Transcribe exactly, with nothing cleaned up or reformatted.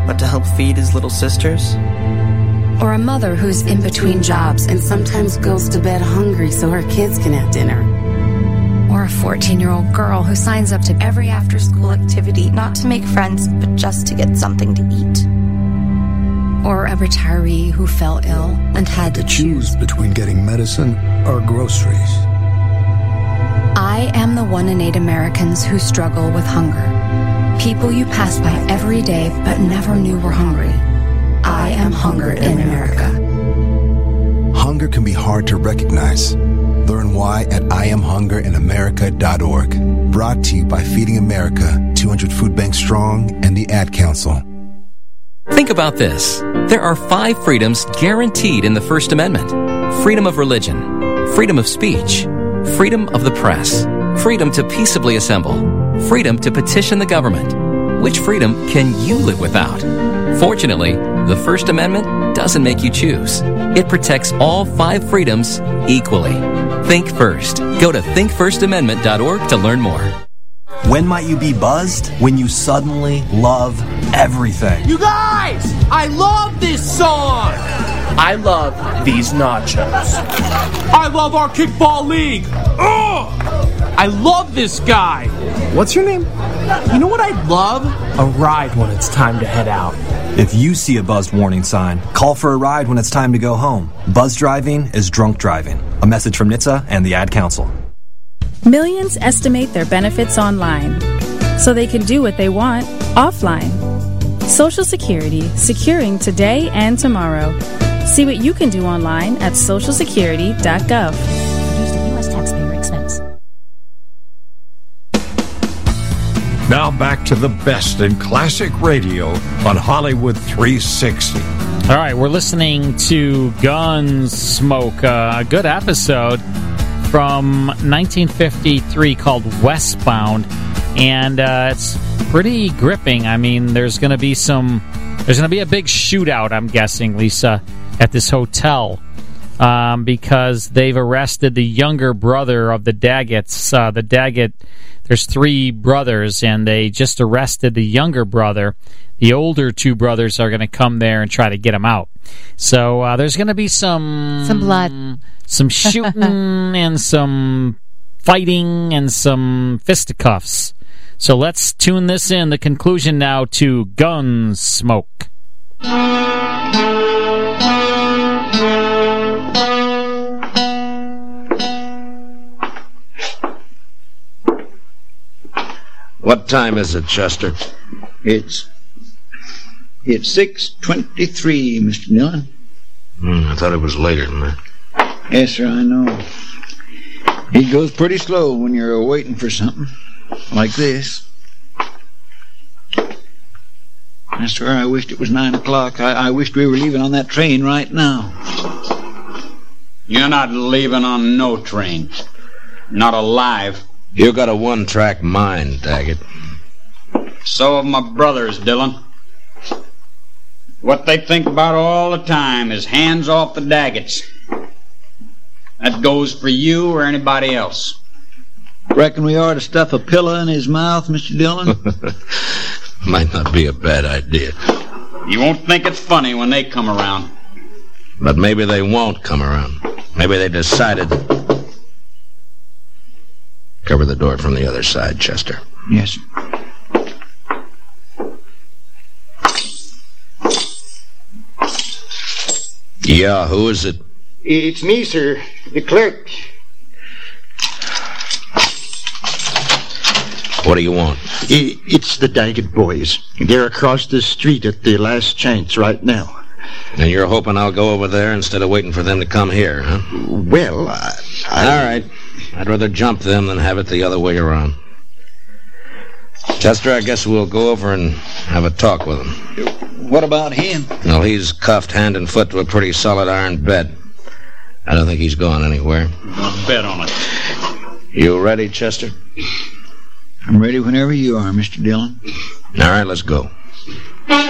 but to help feed his little sisters? Or a mother who's in between jobs and sometimes goes to bed hungry so her kids can have dinner. Or a fourteen-year-old girl who signs up to every after-school activity, not to make friends, but just to get something to eat. Or a retiree who fell ill and had to choose between getting medicine or groceries. I am the one in eight Americans who struggle with hunger. People you pass by every day but never knew were hungry. I am hunger in America. Hunger can be hard to recognize. Learn why at I am hunger in america dot org. Brought to you by Feeding America, two hundred Food Banks Strong, and the Ad Council. Think about this. There are five freedoms guaranteed in the First Amendment. Freedom of religion, freedom of speech, freedom of the press, freedom to peaceably assemble, freedom to petition the government. Which freedom can you live without? Fortunately, the First Amendment doesn't make you choose. It protects all five freedoms equally. Think first. Go to think first amendment dot org to learn more. When might you be buzzed? When you suddenly love everything. You guys! I love this song! I love these nachos. I love our kickball league! Ugh! I love this guy! What's your name? You know what I'd love? A ride when it's time to head out. If you see a buzzed warning sign, call for a ride when it's time to go home. Buzz driving is drunk driving. A message from N H T S A and the Ad Council. Millions estimate their benefits online, so they can do what they want offline. Social Security, securing today and tomorrow. See what you can do online at social security dot gov. Produced at U S taxpayer expense. Now back to the best in classic radio on Hollywood three sixty. All right, we're listening to Gunsmoke, uh, a good episode from nineteen fifty-three called Westbound, and uh, it's pretty gripping. I mean, there's going to be some, there's going to be a big shootout, I'm guessing, Lisa, at this hotel, um, because they've arrested the younger brother of the Daggetts. Uh, the Daggett, there's three brothers, and they just arrested the younger brother. The older two brothers are going to come there and try to get him out. So uh, there's going to be some... Some blood. Some shooting and some fighting and some fisticuffs. So let's tune this in, the conclusion now to Gunsmoke. What time is it, Chester? It's it's six twenty-three, Mister Dillon. Mm, I thought it was later than that. Yes, sir, I know. It goes pretty slow when you're waiting for something like this. I swear I wished it was nine o'clock. I, I wished we were leaving on that train right now. You're not leaving on no train. Not alive. You got a one-track mind, Daggett. So have my brothers, Dillon. What they think about all the time is hands off the Daggetts. That goes for you or anybody else. Reckon we ought to stuff a pillow in his mouth, Mister Dillon? Might not be a bad idea. You won't think it's funny when they come around. But maybe they won't come around. Maybe they decided... Cover the door from the other side, Chester. Yes. Yeah, who is it? It's me, sir. The clerk. What do you want? It's the Daggett boys. They're across the street at the Last Chance right now. And you're hoping I'll go over there instead of waiting for them to come here, huh? Well, I... I... All right. I'd rather jump them than have it the other way around. Chester, I guess we'll go over and have a talk with him. What about him? Well, he's cuffed hand and foot to a pretty solid iron bed. I don't think he's going anywhere. I'll bet on it. You ready, Chester? I'm ready whenever you are, Mister Dillon. All right, let's go.